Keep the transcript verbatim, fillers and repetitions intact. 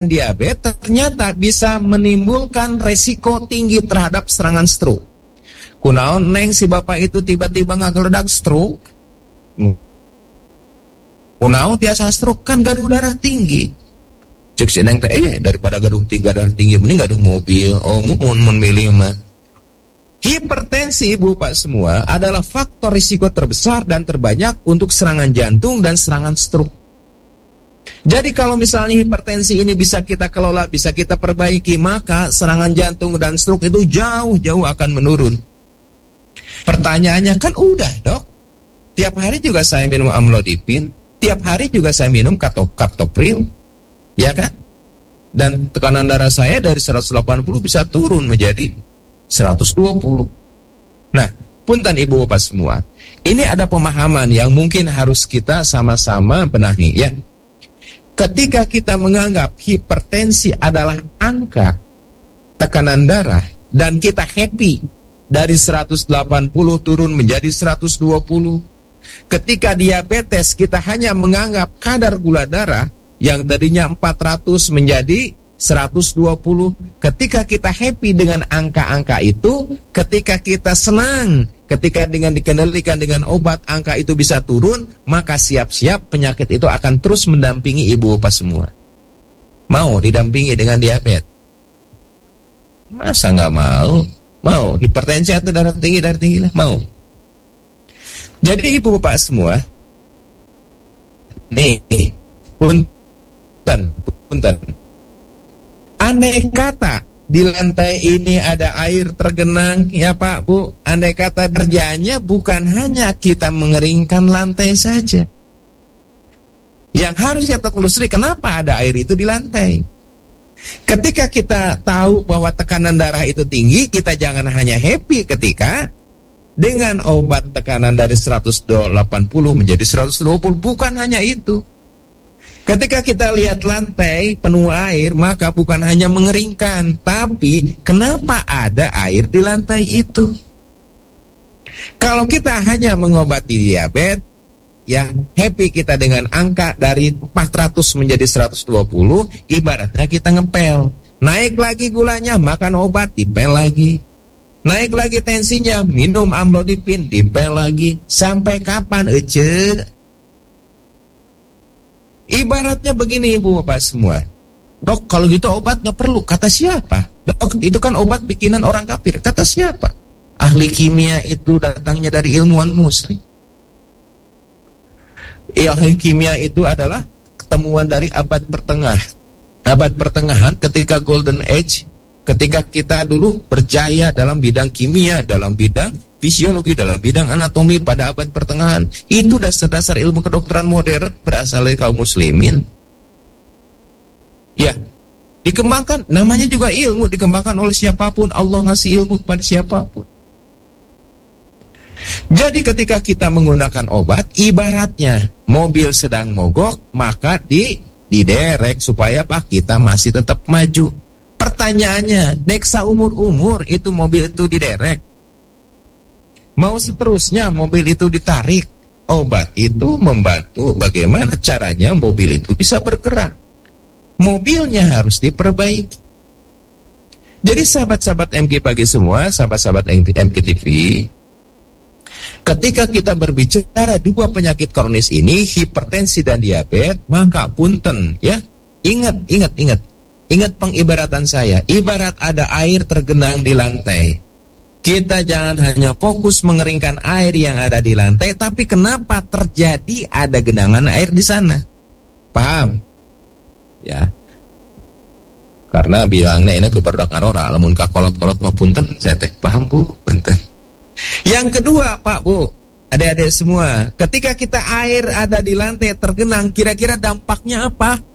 diabetes ternyata bisa menimbulkan resiko tinggi terhadap serangan stroke. Kunaon neng si bapak itu tiba-tiba ngageledak stroke. Kunaon tiasa stroke kan gaduh darah tinggi. Cek si neng teh eh daripada gaduh tiga darah tinggi mending gaduh mobil. Oh mun memilih mah. Hipertensi ibu bapak semua adalah faktor risiko terbesar dan terbanyak untuk serangan jantung dan serangan stroke. Jadi kalau misalnya hipertensi ini bisa kita kelola, bisa kita perbaiki, maka serangan jantung dan stroke itu jauh-jauh akan menurun. Pertanyaannya kan udah dok, tiap hari juga saya minum amlodipin, tiap hari juga saya minum captopril, ya kan? Dan tekanan darah saya dari seratus delapan puluh bisa turun menjadi seratus dua puluh. Nah, punten ibu bapak semua, ini ada pemahaman yang mungkin harus kita sama-sama benahi ya. Ketika kita menganggap hipertensi adalah angka tekanan darah dan kita happy dari seratus delapan puluh turun menjadi seratus dua puluh. Ketika diabetes kita hanya menganggap kadar gula darah yang tadinya empat ratus menjadi seratus dua puluh. Ketika kita happy dengan angka-angka itu, ketika kita senang, ketika dengan dikendalikan dengan obat angka itu bisa turun, maka siap-siap penyakit itu akan terus mendampingi ibu bapak semua. Mau didampingi dengan diabetes? Masa nggak mau? Mau hipertensi atau darah tinggi, darah tinggi lah, mau. Jadi ibu bapak semua, nih, punten, punten. Andai kata di lantai ini ada air tergenang, ya Pak Bu, andai kata kerjanya bukan hanya kita mengeringkan lantai saja. Yang harus kita telusuri kenapa ada air itu di lantai. Ketika kita tahu bahwa tekanan darah itu tinggi, kita jangan hanya happy ketika dengan obat tekanan dari seratus delapan puluh menjadi seratus dua puluh, bukan hanya itu. Ketika kita lihat lantai penuh air, maka bukan hanya mengeringkan, tapi kenapa ada air di lantai itu? Kalau kita hanya mengobati diabetes, ya happy kita dengan angka dari empat ratus menjadi seratus dua puluh, ibaratnya kita ngepel. Naik lagi gulanya, makan obat, dipel lagi. Naik lagi tensinya, minum amlodipin, dipel lagi. Sampai kapan, ece? Ibaratnya begini ibu bapak semua. Dok, kalau gitu obat gak perlu. Kata siapa? Dok, itu kan obat bikinan orang kafir. Kata siapa? Ahli kimia itu datangnya dari ilmuwan muslim. Ahli kimia itu adalah ketemuan dari abad pertengah. Abad pertengahan ketika Golden Age, ketika kita dulu berjaya dalam bidang kimia, dalam bidang fisiologi, dalam bidang anatomi pada abad pertengahan. Itu dasar-dasar ilmu kedokteran modern berasal dari kaum muslimin. Ya, dikembangkan, namanya juga ilmu, dikembangkan oleh siapapun. Allah ngasih ilmu kepada siapapun. Jadi ketika kita menggunakan obat, ibaratnya mobil sedang mogok, maka di diderek supaya pak kita masih tetap maju. Pertanyaannya, deksa umur-umur itu mobil itu diderek. Mau seterusnya mobil itu ditarik. Obat itu membantu bagaimana caranya mobil itu bisa bergerak. Mobilnya harus diperbaiki. Jadi sahabat-sahabat M K Pagi semua, sahabat-sahabat M K T V, ketika kita berbicara dua penyakit kronis ini, hipertensi dan diabetes, maka punten ya, ingat, ingat, ingat, ingat pengibaratan saya. Ibarat ada air tergenang di lantai. Kita jangan hanya fokus mengeringkan air yang ada di lantai, tapi kenapa terjadi ada genangan air di sana? Paham? Ya. Karena bilangnya ini keberdakan orang, lamun kakolot-kolot mah punten, saya teh paham Bu, punten. Yang kedua Pak Bu, adik-adik semua, ketika kita air ada di lantai tergenang, kira-kira dampaknya apa?